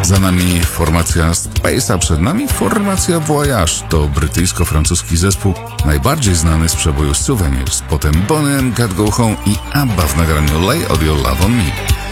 Za nami formacja Space, a przed nami formacja Voyage. To brytyjsko-francuski zespół, najbardziej znany z przeboju Souvenirs. Potem Bonnie M, Can't Go Home i ABBA w nagraniu Lay All Your Love on Me.